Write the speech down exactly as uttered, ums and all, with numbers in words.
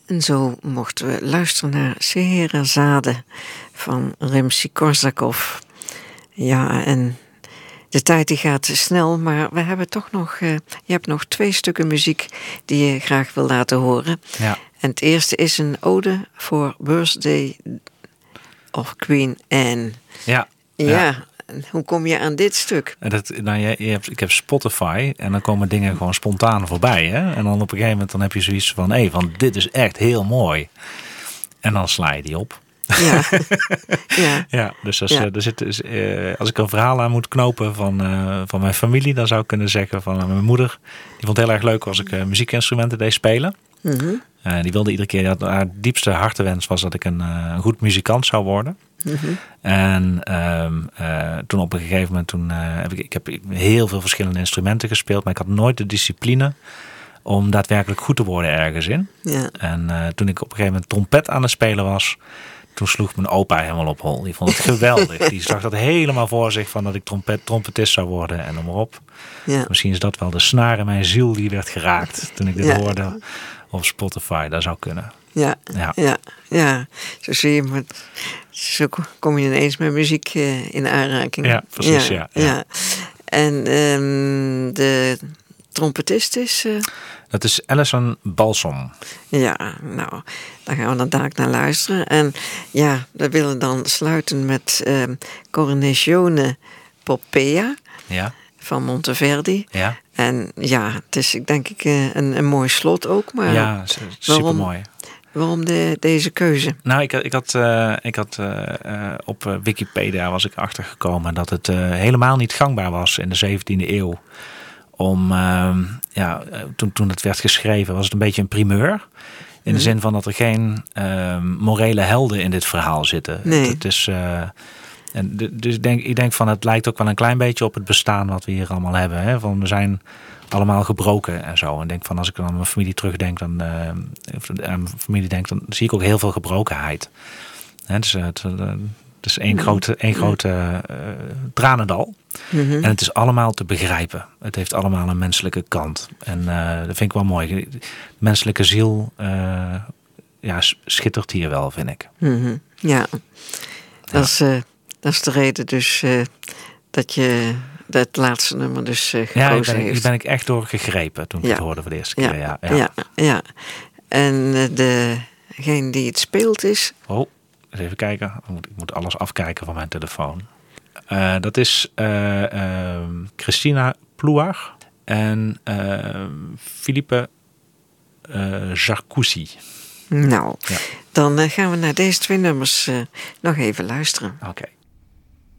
En zo mochten we luisteren naar Scheherazade van Rimsky-Korsakov. Ja, en de tijd die gaat snel, maar we hebben toch nog... Uh, je hebt nog twee stukken muziek die je graag wil laten horen. Ja. En het eerste is een ode voor Birthday of Queen Anne. Ja. Ja. ja. Hoe kom je aan dit stuk? Dat, nou, je, je hebt, ik heb Spotify en dan komen dingen gewoon spontaan voorbij. Hè? En dan op een gegeven moment dan heb je zoiets van... hé, van dit is echt heel mooi. En dan sla je die op. Ja, ja. ja dus als, ja. er zit, dus, uh, als ik een verhaal aan moet knopen van, uh, van mijn familie... dan zou ik kunnen zeggen van uh, mijn moeder... die vond het heel erg leuk als ik uh, muziekinstrumenten deed spelen. Mm-hmm. Uh, die wilde iedere keer... haar diepste hartenwens was dat ik een, uh, een goed muzikant zou worden... Mm-hmm. En um, uh, toen op een gegeven moment, toen, uh, heb ik, ik heb heel veel verschillende instrumenten gespeeld, maar ik had nooit de discipline om daadwerkelijk goed te worden ergens in. Ja. En uh, toen ik op een gegeven moment trompet aan het spelen was, toen sloeg mijn opa helemaal op hol. Die vond het geweldig. Die zag dat helemaal voor zich van dat ik trompet, trompetist zou worden en noem maar op. Ja. Misschien is dat wel de snaar in mijn ziel die werd geraakt toen ik dit ja. hoorde op Spotify. Dat zou kunnen. Ja, ja, ja, ja. Zo zie je, maar zo kom je ineens met muziek uh, in aanraking. Ja, precies, ja. ja, ja. ja. En um, de trompetist is... Uh... Dat is Alison Balsom. Ja, nou, daar gaan we dan dadelijk naar luisteren. En ja, we willen dan sluiten met um, Coronazione Poppea ja. van Monteverdi. Ja. En ja, het is denk ik uh, een, een mooi slot ook. Maar ja, super mooi. Waarom de, deze keuze? Nou, ik, ik had, uh, ik had uh, uh, op uh, Wikipedia was ik achtergekomen dat het uh, helemaal niet gangbaar was in de zeventiende eeuw. Om, uh, ja, toen, toen het werd geschreven was het een beetje een primeur. In de hmm. zin van dat er geen uh, morele helden in dit verhaal zitten. Nee. Het is... Uh, En de, dus denk, ik denk van het lijkt ook wel een klein beetje op het bestaan wat we hier allemaal hebben. Hè? Van we zijn allemaal gebroken en zo. En denk van als ik dan aan mijn familie terugdenk, dan, uh, of aan mijn familie denk, dan zie ik ook heel veel gebrokenheid. Hè? Dus het, het is één mm-hmm. grote, één grote uh, tranendal. Mm-hmm. En het is allemaal te begrijpen. Het heeft allemaal een menselijke kant. En uh, dat vind ik wel mooi. De menselijke ziel uh, ja, schittert hier wel, vind ik. Mm-hmm. Ja, dat ja. is... Uh... Dat is de reden dus uh, dat je dat laatste nummer dus uh, gekozen ja, ik ben, heeft. Ja, daar ben ik echt door gegrepen toen ik ja. het hoorde voor de eerste ja. keer. Ja, ja. ja, ja. En uh, degene die het speelt is... Oh, eens even kijken. Ik moet, ik moet alles afkijken van mijn telefoon. Uh, dat is uh, uh, Christina Plouar en uh, Philippe uh, Jarcoussi. Nou, ja. dan uh, gaan we naar deze twee nummers uh, nog even luisteren. Oké. Okay.